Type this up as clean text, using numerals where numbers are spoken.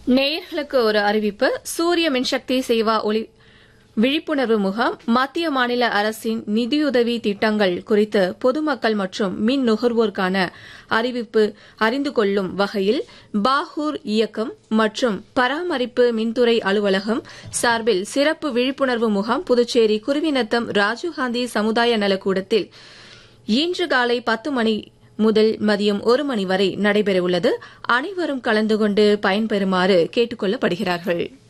நேயர்களுக்கு ஒரு அறிவிப்பு. சூரிய மின்சக்தி சேவா விழிப்புணர்வு முகாம் மத்திய மாநில அரசின் நிதியுதவி திட்டங்கள் குறித்து பொதுமக்கள் மற்றும் மின் நுகர்வோருக்கான அறிவிப்பு அறிந்து கொள்ளும் வகையில் பாகூர் இயக்கம் மற்றும் பராமரிப்பு மின்துறை அலுவலகம் சார்பில் சிறப்பு விழிப்புணர்வு முகாம் புதுச்சேரி குருவிநத்தம் ராஜீவ்காந்தி சமுதாய நலக்கூடத்தில் இன்று காலை 10 மணி முதல் மதியம் 1 மணி வரை நடைபெறவுள்ளது. அனைவரும் கலந்து கொண்டு பயன்பெறுமாறு கேட்டுக் கொள்ளப்படுகிறார்கள்.